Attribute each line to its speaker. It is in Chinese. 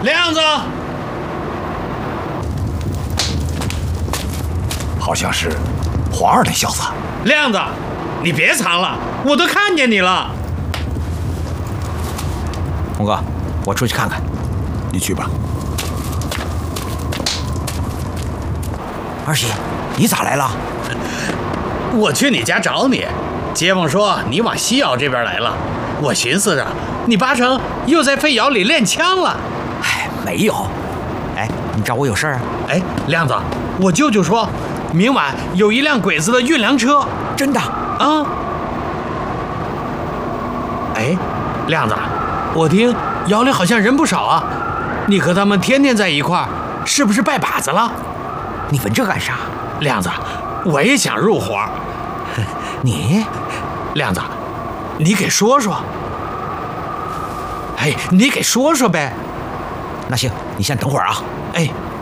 Speaker 1: 亮子，
Speaker 2: 好像是黄二那小子。
Speaker 1: 亮子，你别藏了，我都看见你了。
Speaker 3: 红哥，我出去看看。
Speaker 2: 你去吧。
Speaker 3: 二喜，你咋来了？
Speaker 1: 我去你家找你，街坊说你往西窑这边来了，我寻思着你八成又在废窑里练枪了。
Speaker 3: 哎，没有。哎，你找我有事儿啊？
Speaker 1: 哎，亮子，我舅舅说，明晚有一辆鬼子的运粮车。
Speaker 3: 真的？
Speaker 1: 啊？哎，亮子，我听窑里好像人不少啊，你和他们天天在一块儿，是不是拜把子了？
Speaker 3: 你问这干啥？
Speaker 1: 亮子，我也想入伙。
Speaker 3: 你，
Speaker 1: 亮子，你给说说。哎，你给说说呗。
Speaker 3: 那行，你先等会儿啊。
Speaker 1: 哎。